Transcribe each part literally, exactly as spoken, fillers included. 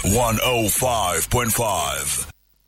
one oh five point five.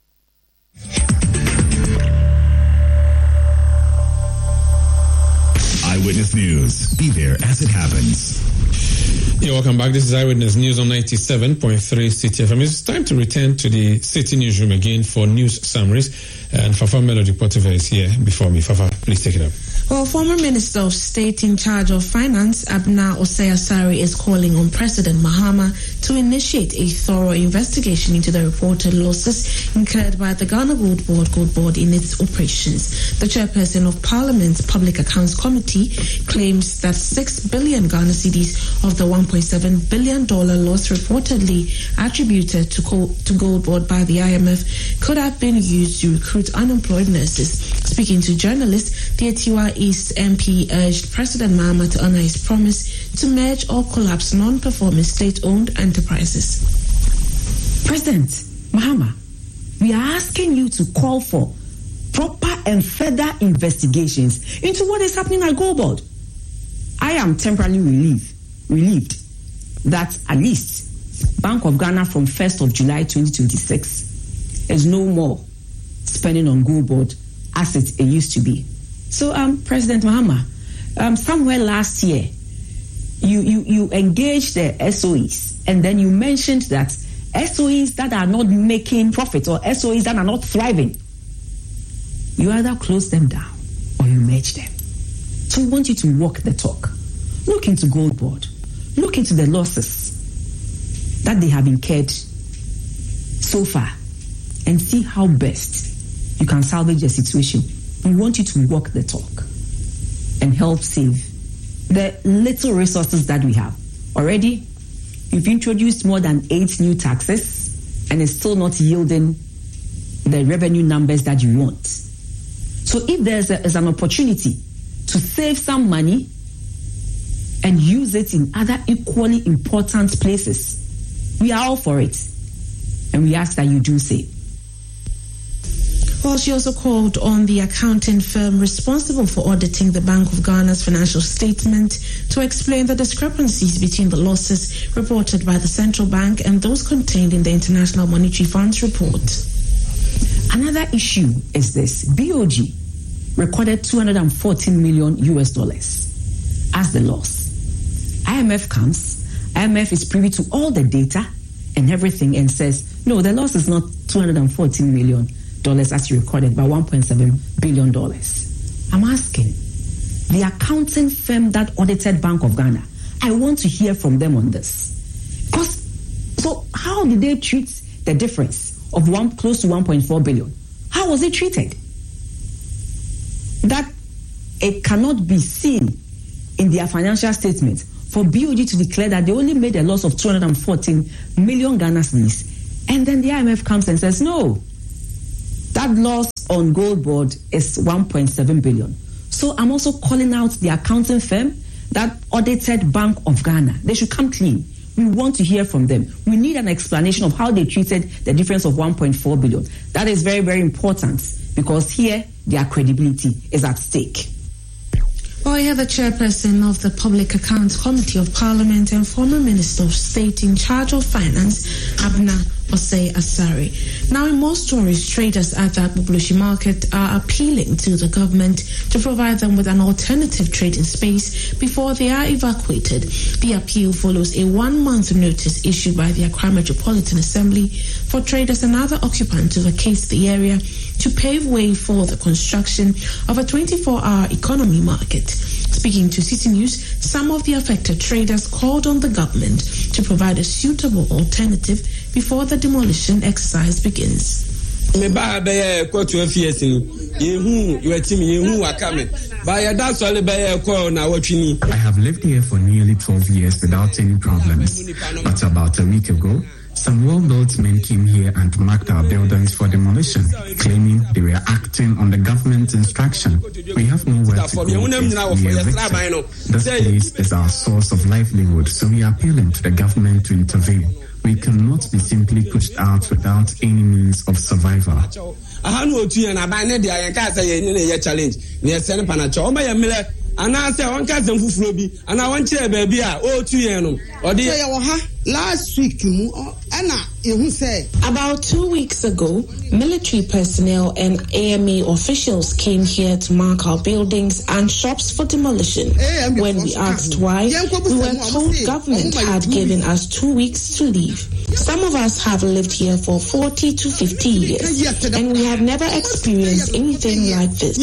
Eyewitness News. Be there as it happens. Yeah, welcome back. This is Eyewitness News on ninety-seven point three City F M. It's time to return to the City Newsroom again for news summaries. And Fafa Melody Portiver is here before me. Fafa, please take it up. Well, former Minister of State in charge of Finance, Abna Osei Asare, is calling on President Mahama to initiate a thorough investigation into the reported losses incurred by the Ghana Gold Board, Gold Board in its operations. The chairperson of Parliament's Public Accounts Committee claims that six billion Ghana cedis of the one point seven billion dollars loss reportedly attributed to, to Gold Board by the I M F could have been used to recruit unemployed nurses. Speaking to journalists, the Etiwa East M P urged President Mahama to honor his promise to merge or collapse non-performing state-owned enterprises. President Mahama, we are asking you to call for proper and further investigations into what is happening at Gold Board. I am temporarily relieved, relieved that at least Bank of Ghana from first of July twenty twenty-six is no more spending on Gold Board as it, it used to be. So, um, President Mahama, um, somewhere last year, you, you, you engaged the S O Es, and then you mentioned that S O Es that are not making profit or S O Es that are not thriving, you either close them down or you merge them. So we want you to walk the talk. Look into Gold Board. Look into the losses that they have incurred so far and see how best you can salvage the situation. We want you to walk the talk and help save the little resources that we have. Already, you've introduced more than eight new taxes and it's still not yielding the revenue numbers that you want. So if there's a, is an opportunity to save some money and use it in other equally important places, we are all for it. And we ask that you do so. Well, she also called on the accounting firm responsible for auditing the Bank of Ghana's financial statement to explain the discrepancies between the losses reported by the central bank and those contained in the International Monetary Fund's report. Another issue is this. B O G recorded two hundred fourteen million U S dollars as the loss. I M F comes, I M F is privy to all the data and everything and says, no, the loss is not two hundred fourteen million dollars as recorded, by one point seven billion dollars. I'm asking the accounting firm that audited Bank of Ghana, I want to hear from them on this. Because, so how did they treat the difference of one close to one point four billion? How was it treated? That it cannot be seen in their financial statement for B O G to declare that they only made a loss of two hundred fourteen million Ghana cedis, and then the I M F comes and says, no, that loss on Gold Board is one point seven billion. So I'm also calling out the accounting firm that audited Bank of Ghana. They should come clean. We want to hear from them. We need an explanation of how they treated the difference of one point four billion. That is very, very important because here their credibility is at stake. Well, I have the chairperson of the Public Accounts Committee of Parliament and former Minister of State in charge of Finance, Abna Osei Asare. Now, in most stories, traders at the Agbogbloshie market are appealing to the government to provide them with an alternative trading space before they are evacuated. The appeal follows a one-month notice issued by the Accra Metropolitan Assembly for traders and other occupants to vacate the area to pave way for the construction of a twenty-four hour economy market. Speaking to City News, some of the affected traders called on the government to provide a suitable alternative before the demolition exercise begins. I have lived here for nearly twelve years without any problems, but about a week ago, some well-built men came here and marked our buildings for demolition, claiming they were acting on the government's instruction. We have nowhere to go. We are evicted. This place is our source of livelihood, so we are appealing to the government to intervene. We cannot be simply pushed out without any means of survival. And I say one cousin Fufubi, and I want to baby. Oh, two years. Or the last week, and About two weeks ago, military personnel and A M A officials came here to mark our buildings and shops for demolition. When we asked why, we were told government had given us two weeks to leave. Some of us have lived here for forty to fifty years, and we have never experienced anything like this.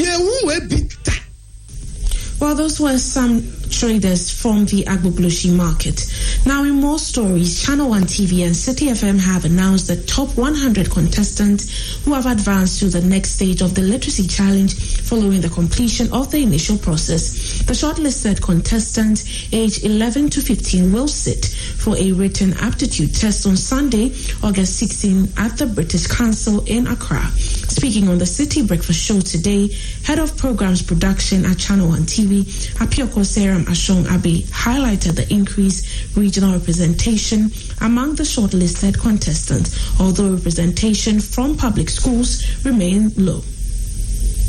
Well, those were some traders from the Agbogloshi market. Now, in more stories, Channel one T V and City F M have announced the top one hundred contestants who have advanced to the next stage of the literacy challenge following the completion of the initial process. The shortlisted contestants aged eleven to fifteen will sit for a written aptitude test on Sunday, August sixteenth at the British Council in Accra. Speaking on the City Breakfast Show today, Head of Programs Production at Channel one T V, Apioko Seram Ashong Abe, highlighted the increased regional representation among the shortlisted contestants, although representation from public schools remained low.